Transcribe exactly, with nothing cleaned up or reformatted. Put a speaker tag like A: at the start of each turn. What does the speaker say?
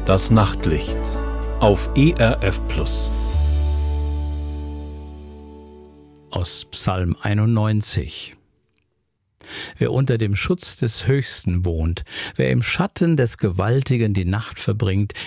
A: Das Nachtlicht auf E R F Plus.
B: Aus Psalm einundneunzig. Wer unter dem Schutz des Höchsten wohnt, wer im Schatten des Gewaltigen die Nacht verbringt,